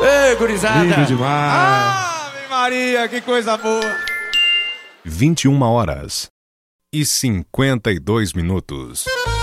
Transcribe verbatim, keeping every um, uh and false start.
Ei, gurizada! Lindo demais! Ave Maria, que coisa boa! vinte e uma horas e cinquenta e dois minutos.